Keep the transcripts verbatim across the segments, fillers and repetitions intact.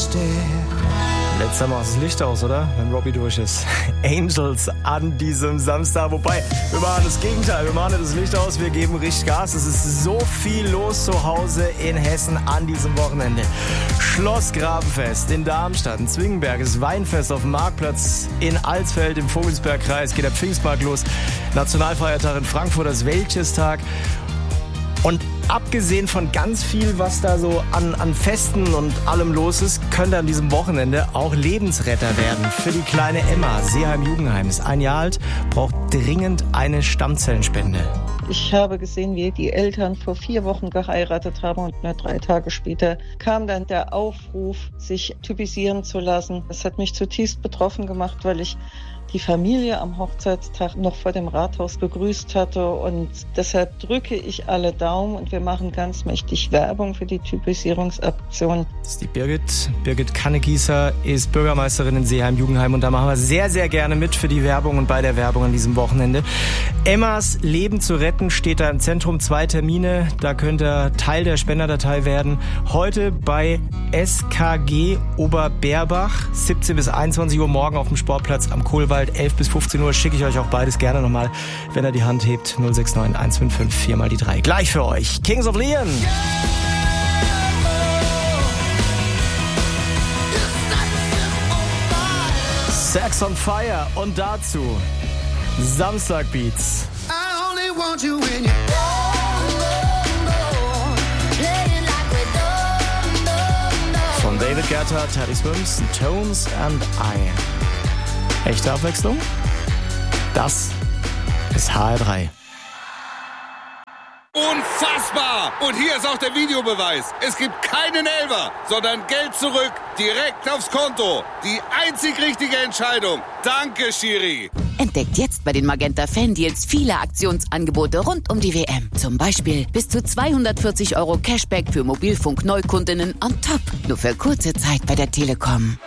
Letztes Mal ist das Licht aus, oder? Wenn Robbie durch ist. Angels an diesem Samstag. Wobei, wir machen das Gegenteil. Wir machen das Licht aus, wir geben richtig Gas. Es ist so viel los zu Hause in Hessen an diesem Wochenende. Schloss Grabenfest in Darmstadt, in Zwingenberg, das Weinfest auf dem Marktplatz in Alsfeld im Vogelsbergkreis. Geht der Pfingstmarkt los. Nationalfeiertag in Frankfurt, das Wäldchestag. Und abgesehen von ganz viel, was da so an, an Festen und allem los ist, könnte an diesem Wochenende auch Lebensretter werden. Für die kleine Emma, Seeheim-Jugendheim, ist ein Jahr alt, braucht dringend eine Stammzellenspende. Ich habe gesehen, wie die Eltern vor vier Wochen geheiratet haben und nur drei Tage später kam dann der Aufruf, sich typisieren zu lassen. Das hat mich zutiefst betroffen gemacht, weil ich die Familie am Hochzeitstag noch vor dem Rathaus begrüßt hatte und deshalb drücke ich alle Daumen und wir machen ganz mächtig Werbung für die Typisierungsaktion. Das ist die Birgit. Birgit Kannegießer ist Bürgermeisterin in Seeheim-Jugendheim und da machen wir sehr, sehr gerne mit für die Werbung und bei der Werbung an diesem Wochenende. Emmas Leben zu retten steht da im Zentrum. Zwei Termine, da könnt ihr Teil der Spenderdatei werden. Heute bei S K G Oberberbach, siebzehn bis einundzwanzig Uhr, morgen auf dem Sportplatz am Kohlwald. elf bis fünfzehn Uhr schicke ich euch auch beides gerne nochmal, wenn ihr die Hand hebt. null sechs neun eins fünf fünf vier mal die drei. Gleich für euch. Kings of Leon. Sex on Fire. Und dazu Samstag Beats. I only want you when you Von David Guetta, Teddy Swims, Tones and I. Echte Abwechslung? Das ist H R drei. Unfassbar! Und hier ist auch der Videobeweis. Es gibt keinen Elfer, sondern Geld zurück, direkt aufs Konto. Die einzig richtige Entscheidung. Danke, Schiri. Entdeckt jetzt bei den Magenta Fan-Deals viele Aktionsangebote rund um die W M. Zum Beispiel bis zu zweihundertvierzig Euro Cashback für Mobilfunk-Neukundinnen on top. Nur für kurze Zeit bei der Telekom.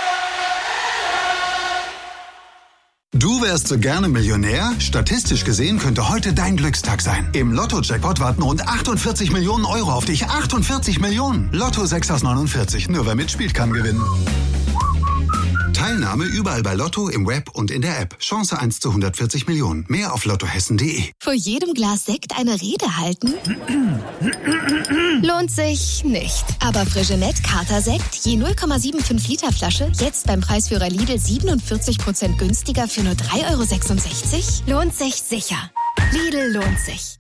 Du wärst so gerne Millionär? Statistisch gesehen könnte heute dein Glückstag sein. Im Lotto-Jackpot warten rund achtundvierzig Millionen Euro auf dich. achtundvierzig Millionen! Lotto sechs aus neunundvierzig. Nur wer mitspielt, kann gewinnen. Teilnahme überall bei Lotto, im Web und in der App. Chance eins zu hundertvierzig Millionen. Mehr auf lottohessen punkt de. Vor jedem Glas Sekt eine Rede halten? Lohnt sich nicht. Aber Frigenet Kater Sekt, je null Komma fünfundsiebzig Liter Flasche, jetzt beim Preisführer Lidl siebenundvierzig Prozent günstiger für nur drei Euro sechsundsechzig? Lohnt sich sicher. Lidl lohnt sich.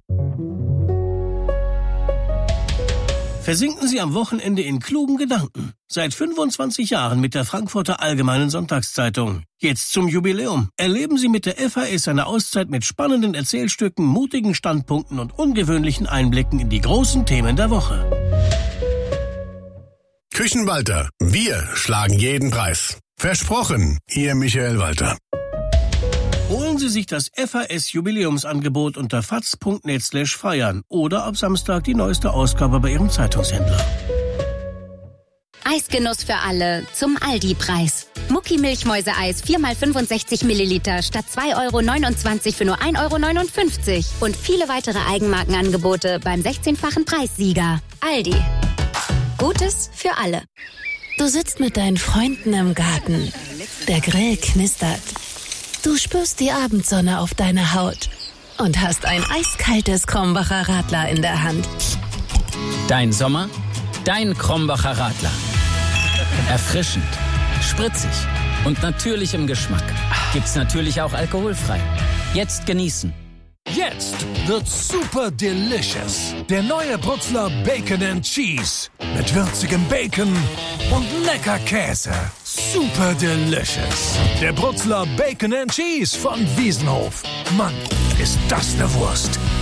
Versinken Sie am Wochenende in klugen Gedanken. Seit fünfundzwanzig Jahren mit der Frankfurter Allgemeinen Sonntagszeitung. Jetzt zum Jubiläum. Erleben Sie mit der F A S eine Auszeit mit spannenden Erzählstücken, mutigen Standpunkten und ungewöhnlichen Einblicken in die großen Themen der Woche. Küchenwalter. Wir schlagen jeden Preis. Versprochen, Ihr Michael Walter. Holen Sie sich das F A S-Jubiläumsangebot unter faz punkt net slash feiern oder ab Samstag die neueste Ausgabe bei Ihrem Zeitungshändler. Eisgenuss für alle zum Aldi-Preis. Mucki-Milchmäuse-Eis vier mal fünfundsechzig Milliliter statt zwei Euro neunundzwanzig für nur ein Euro neunundfünfzig. Und viele weitere Eigenmarkenangebote beim sechzehnfachen Preissieger. Aldi. Gutes für alle. Du sitzt mit deinen Freunden im Garten. Der Grill knistert. Du spürst die Abendsonne auf deiner Haut und hast ein eiskaltes Krombacher Radler in der Hand. Dein Sommer, dein Krombacher Radler. Erfrischend, spritzig und natürlich im Geschmack. Gibt's natürlich auch alkoholfrei. Jetzt genießen. Jetzt wird's super delicious. Der neue Brutzler Bacon and Cheese. Mit würzigem Bacon und lecker Käse. Super delicious. Der Brutzler Bacon and Cheese von Wiesenhof. Mann, ist das eine Wurst.